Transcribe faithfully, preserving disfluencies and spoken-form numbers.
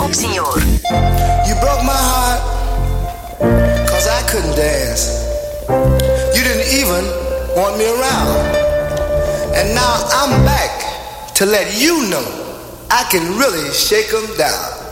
senhor. You broke my heart, cause I couldn't dance. You didn't even want me around. And now I'm back to let you know I can really shake 'em down.